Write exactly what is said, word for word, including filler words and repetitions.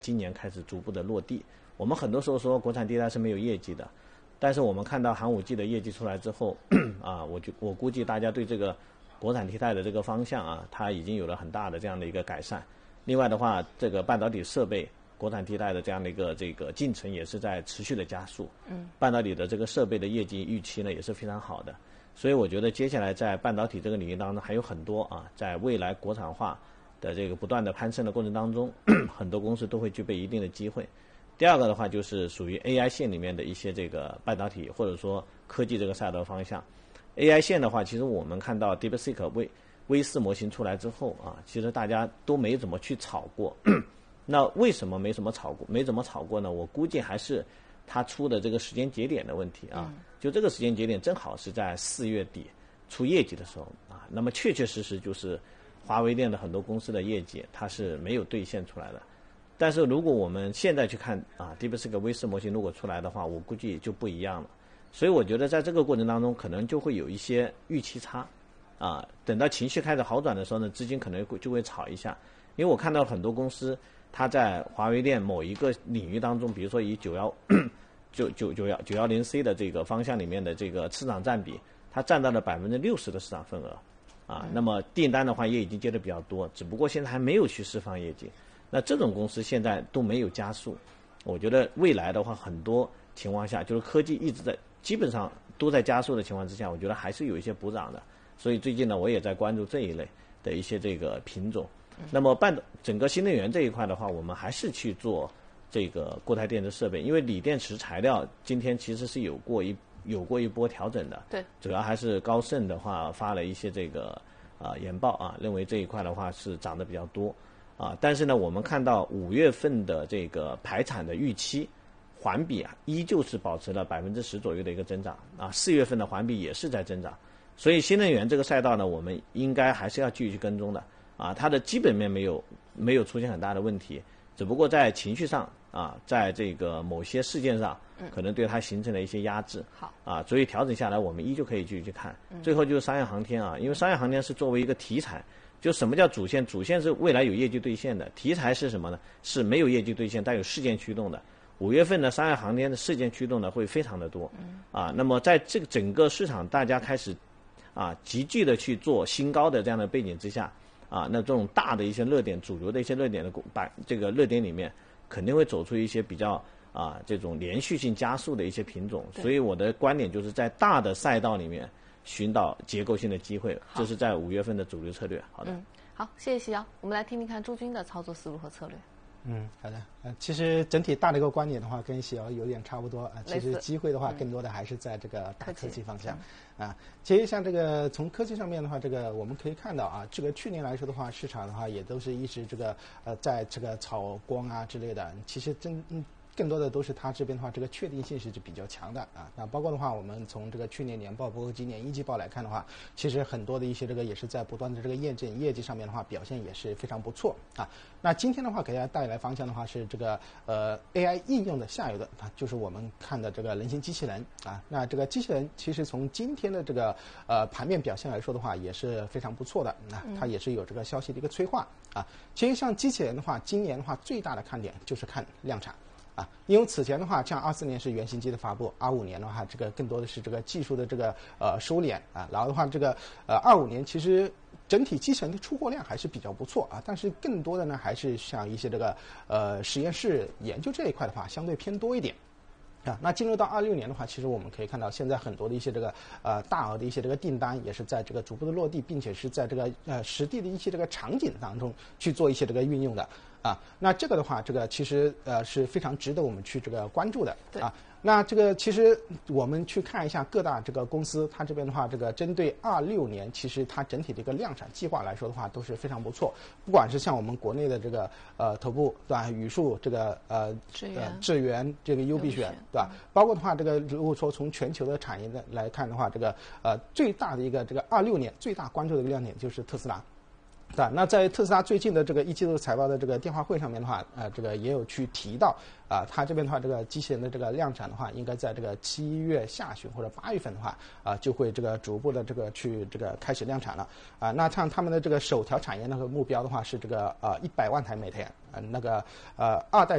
今年开始逐步的落地。我们很多时候说国产替代是没有业绩的，但是我们看到寒武纪的业绩出来之后，啊，我就我估计大家对这个国产替代的这个方向啊，它已经有了很大的这样的一个改善。另外的话，这个半导体设备国产替代的这样的一个这个进程也是在持续的加速。嗯，半导体的这个设备的业绩预期呢也是非常好的。所以我觉得接下来在半导体这个领域当中还有很多啊，在未来国产化的这个不断的攀升的过程当中，很多公司都会具备一定的机会。第二个的话就是属于 A I 线里面的一些这个半导体或者说科技这个赛道方向。A I 线的话，其实我们看到 DeepSeek 微微四模型出来之后啊，其实大家都没怎么去炒过。那为什么没怎么炒过？没怎么炒过呢？我估计还是它出的这个时间节点的问题啊。就这个时间节点正好是在四月底出业绩的时候啊。那么确确实实就是华为电的很多公司的业绩它是没有兑现出来的。但是如果我们现在去看啊 DeepSeek 微四模型如果出来的话，我估计就不一样了。所以我觉得在这个过程当中可能就会有一些预期差啊，等到情绪开始好转的时候呢，资金可能会就会炒一下。因为我看到很多公司它在华为电某一个领域当中，比如说以九幺九九九幺九幺零 C 的这个方向里面的这个市场占比，它占到了百分之六十的市场份额啊。那么订单的话也已经接的比较多，只不过现在还没有去释放业绩。那这种公司现在都没有加速，我觉得未来的话，很多情况下就是科技一直在基本上都在加速的情况之下，我觉得还是有一些补涨的。所以最近呢，我也在关注这一类的一些这个品种。那么半整个新能源这一块的话，我们还是去做这个固态电池设备，因为锂电池材料今天其实是有过一有过一波调整的。 对， 主要还是高盛的话发了一些这个啊、呃、研报啊，认为这一块的话是涨得比较多。啊，但是呢，我们看到五月份的这个排产的预期环比啊，依旧是保持了百分之十左右的一个增长啊。四月份的环比也是在增长，所以新能源这个赛道呢，我们应该还是要继续跟踪的啊。它的基本面没有没有出现很大的问题，只不过在情绪上啊，在这个某些事件上，可能对它形成了一些压制。 好啊，所以调整下来，我们依旧可以继续去看。最后就是商业航天啊，因为商业航天是作为一个题材。就什么叫主线？主线是未来有业绩兑现的，题材是什么呢？是没有业绩兑现，但有事件驱动的。五月份的商业航天的事件驱动的会非常的多，啊，那么在这个整个市场大家开始啊急剧的去做新高的这样的背景之下，啊，那这种大的一些热点、主流的一些热点的把这个热点里面，肯定会走出一些比较啊这种连续性加速的一些品种。所以我的观点就是在大的赛道里面寻找结构性的机会，这是在五月份的主流策略。好的， 嗯，好，谢谢西瑶。我们来听听看朱军的操作思路和策略。 嗯，好的。呃，其实整体大的一个观点的话，跟西瑶有点差不多啊。其实机会的话，更多的还是在这个大科技方向。嗯、啊，其实像这个从科技上面的话，这个我们可以看到啊，这个去年来说的话，市场的话也都是一直这个呃，在这个炒光啊之类的。其实真嗯。更多的都是它这边的话，这个确定性是比较强的啊。那包括的话，我们从这个去年年报，包括今年一季报来看的话，其实很多的一些这个也是在不断的这个验证，业绩上面的话表现也是非常不错啊。那今天的话，给大家带来方向的话是这个呃 A I 应用的下游的啊，就是我们看的这个人形机器人啊。那这个机器人其实从今天的这个呃盘面表现来说的话，也是非常不错的啊。它也是有这个消息的一个催化啊。其实像机器人的话，今年的话最大的看点就是看量产。啊，因为此前的话，像二四年是原型机的发布，二五年的话，这个更多的是这个技术的这个呃收敛啊，然后的话，这个呃二五年其实整体机器人的出货量还是比较不错啊，但是更多的呢还是像一些这个呃实验室研究这一块的话，相对偏多一点。啊，那进入到二六年的话，其实我们可以看到，现在很多的一些这个呃大额的一些这个订单也是在这个逐步的落地，并且是在这个呃实地的一些这个场景当中去做一些这个运用的啊。那这个的话，这个其实呃是非常值得我们去这个关注的啊。那这个其实我们去看一下各大这个公司，它这边的话，这个针对二六年，其实它整体的一个量产计划来说的话，都是非常不错。不管是像我们国内的这个呃头部对吧，宇树这个呃呃智源这个优必选对吧，包括的话这个如果说从全球的产业的来看的话，这个呃最大的一个这个二六年最大关注的一个亮点就是特斯拉。 啊，那在特斯拉最近的这个一季度财报的这个电话会上面的话，呃，这个也有去提到，啊，它这边的话，这个机器人的这个量产的话，应该在这个七月下旬或者八月份的话，啊，就会这个逐步的这个去这个开始量产了，啊，那像他们的这个首条产业那个目标的话是这个呃一百万台每天，呃，那个呃二代